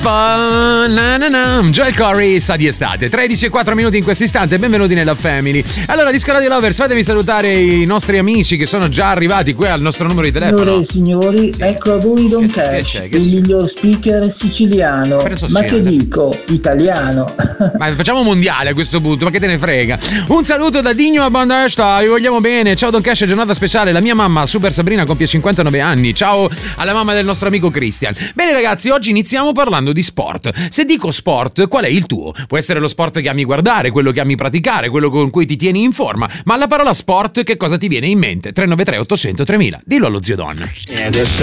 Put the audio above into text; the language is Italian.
Joel Corey sa di estate. 13:04 in questo istante. Benvenuti nella Family. Allora, Disco Radio Lovers, fatemi salutare i nostri amici che sono già arrivati qui al nostro numero di telefono. Signore e signori, sì. Ecco a voi Don Cash, il miglior speaker siciliano. Ma che dico, italiano. Ma facciamo mondiale a questo punto, ma che te ne frega. Un saluto da Digno a Banda Esta, vi vogliamo bene. Ciao Don Cash, giornata speciale. La mia mamma, Super Sabrina, compie 59 anni. Ciao alla mamma del nostro amico Christian. Bene ragazzi, oggi iniziamo parlando di sport. Se dico sport, qual è il tuo? Può essere lo sport che ami guardare, quello che ami praticare, quello con cui ti tieni in forma, ma alla parola sport che cosa ti viene in mente? 393 800 3000. Dillo allo zio Don. E adesso